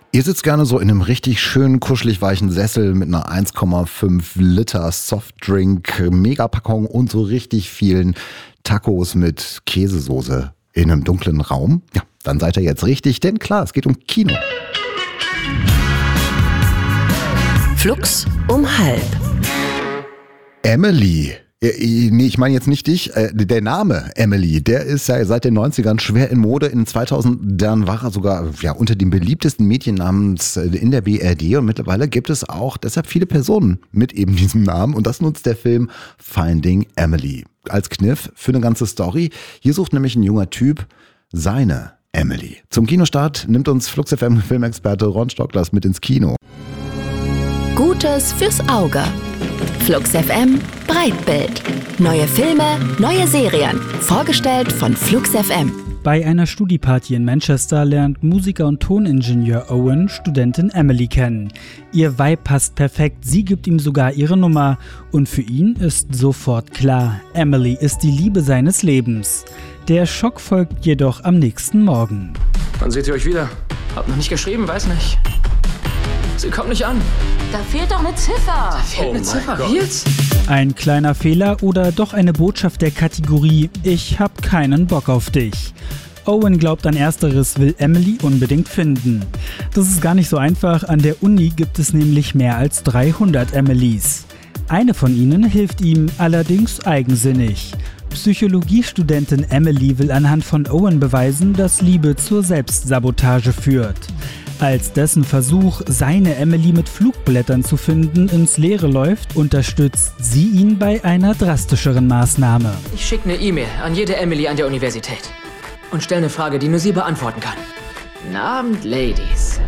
Ihr sitzt gerne so in einem richtig schönen, kuschelig weichen Sessel mit einer 1,5 Liter Softdrink, Megapackung und so richtig vielen Tacos mit Käsesoße in einem dunklen Raum. Ja, dann seid ihr jetzt richtig, denn klar, es geht um Kino. Flux um halb. Emily. Nee, ich meine jetzt nicht dich. Der Name Emily, der ist ja seit den 90ern schwer in Mode. In den 2000ern war er sogar unter den beliebtesten Mädchennamens in der BRD. Und mittlerweile gibt es auch deshalb viele Personen mit eben diesem Namen. Und das nutzt der Film Finding Emily als Kniff für eine ganze Story. Hier sucht nämlich ein junger Typ seine Emily. Zum Kinostart nimmt uns Flux FM Filmexperte Ron Stocklers mit ins Kino. Gutes fürs Auge. Flux FM Breitbild. Neue Filme, neue Serien. Vorgestellt von Flux FM. Bei einer Studieparty in Manchester lernt Musiker und Toningenieur Owen Studentin Emily kennen. Ihr Vibe passt perfekt, sie gibt ihm sogar ihre Nummer. Und für ihn ist sofort klar, Emily ist die Liebe seines Lebens. Der Schock folgt jedoch am nächsten Morgen. Wann seht ihr euch wieder? Hab noch nicht geschrieben, weiß nicht. Sie kommt nicht an. Da fehlt doch eine Ziffer. Eine Ziffer? Wie jetzt? Ein kleiner Fehler oder doch eine Botschaft der Kategorie Ich hab keinen Bock auf dich. Owen glaubt an Ersteres, will Emily unbedingt finden. Das ist gar nicht so einfach, an der Uni gibt es nämlich mehr als 300 Emilys. Eine von ihnen hilft ihm, allerdings eigensinnig. Psychologiestudentin Emily will anhand von Owen beweisen, dass Liebe zur Selbstsabotage führt. Als dessen Versuch, seine Emily mit Flugblättern zu finden, ins Leere läuft, unterstützt sie ihn bei einer drastischeren Maßnahme. Ich schicke eine E-Mail an jede Emily an der Universität und stelle eine Frage, die nur sie beantworten kann. Guten Abend, Ladies.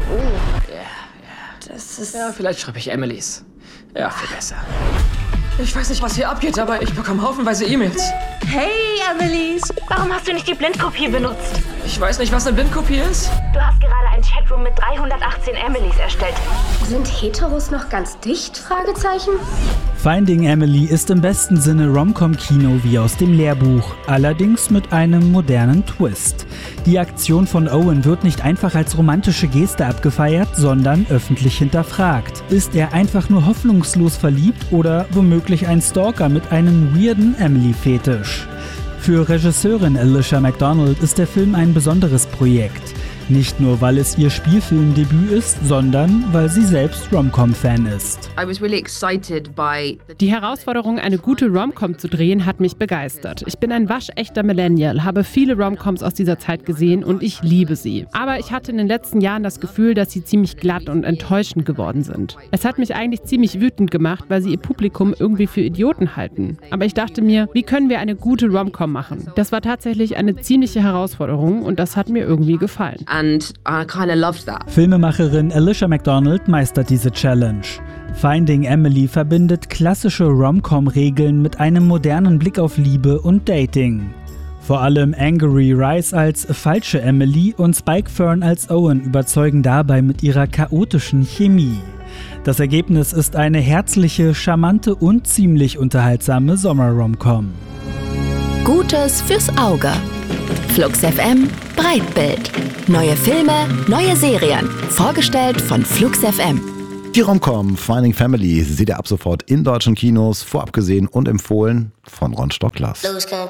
Das ist... Ja, vielleicht schreibe ich Emilys. Ja, viel besser. Ich weiß nicht, was hier abgeht, aber ich bekomme haufenweise E-Mails. Hey, Emilys. Warum hast du nicht die Blindkopie benutzt? Ich weiß nicht, was eine Blindkopie ist. Du hast gerade ein Chatroom mit 318 Emilys erstellt. Sind Heteros noch ganz dicht? Fragezeichen. Finding Emily ist im besten Sinne Rom-Com-Kino wie aus dem Lehrbuch, allerdings mit einem modernen Twist. Die Aktion von Owen wird nicht einfach als romantische Geste abgefeiert, sondern öffentlich hinterfragt. Ist er einfach nur hoffnungslos verliebt oder womöglich ein Stalker mit einem weirden Emily-Fetisch? Für Regisseurin Alicia McDonald ist der Film ein besonderes Projekt. Nicht nur, weil es ihr Spielfilmdebüt ist, sondern weil sie selbst Rom-Com-Fan ist. Die Herausforderung, eine gute Rom-Com zu drehen, hat mich begeistert. Ich bin ein waschechter Millennial, habe viele Rom-Coms aus dieser Zeit gesehen und ich liebe sie. Aber ich hatte in den letzten Jahren das Gefühl, dass sie ziemlich glatt und enttäuschend geworden sind. Es hat mich eigentlich ziemlich wütend gemacht, weil sie ihr Publikum irgendwie für Idioten halten. Aber ich dachte mir, wie können wir eine gute Rom-Com machen? Das war tatsächlich eine ziemliche Herausforderung und das hat mir irgendwie gefallen. And I kind of loved that. Filmemacherin Alicia McDonald meistert diese Challenge. Finding Emily verbindet klassische Rom-Com-Regeln mit einem modernen Blick auf Liebe und Dating. Vor allem Angourie Rice als falsche Emily und Spike Fern als Owen überzeugen dabei mit ihrer chaotischen Chemie. Das Ergebnis ist eine herzliche, charmante und ziemlich unterhaltsame Sommer-Rom-Com. Gutes fürs Auge. Flux FM Breitbild. Neue Filme, neue Serien. Vorgestellt von Flux FM. Die Rom-Com Finding Family seht ihr ab sofort in deutschen Kinos, vorab gesehen und empfohlen von Ron Stocklers.